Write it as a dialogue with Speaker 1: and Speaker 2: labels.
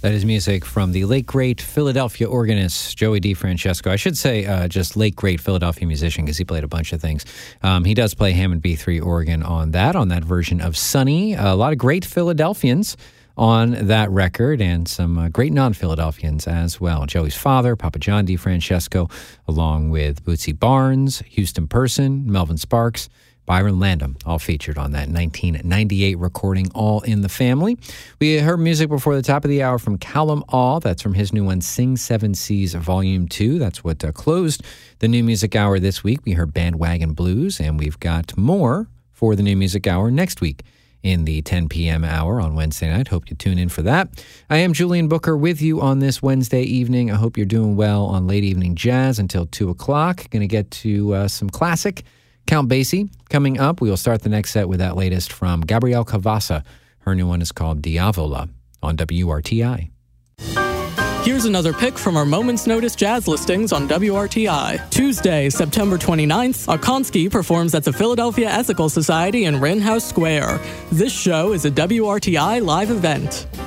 Speaker 1: That is music from the late, great Philadelphia organist, Joey DeFrancesco. I should say just late, great Philadelphia musician because he played a bunch of things. He does play Hammond B3 organ on that version of Sunny. A lot of great Philadelphians on that record and some great non-Philadelphians as well. Joey's father, Papa John DeFrancesco, along with Bootsy Barnes, Houston Person, Melvin Sparks, Byron Landon, all featured on that 1998 recording, All in the Family. We heard music before the top of the hour from Callum All. That's from his new one, Sing Seven Seas Volume 2. That's what closed the New Music Hour this week. We heard Bandwagon Blues, and we've got more for the New Music Hour next week in the 10 p.m. hour on Wednesday night. Hope you tune in for that. I am Julian Booker with you on this Wednesday evening. I hope you're doing well on Late Evening Jazz until 2 o'clock. Going to get to some classic Count Basie coming up. We will start the next set with that latest from Gabrielle Cavassa. Her new one is called Diavola on WRTI.
Speaker 2: Here's another pick from our Moment's Notice jazz listings on WRTI. Tuesday, September 29th, Okonski performs at the Philadelphia Ethical Society in Wren House Square. This show is a WRTI live event.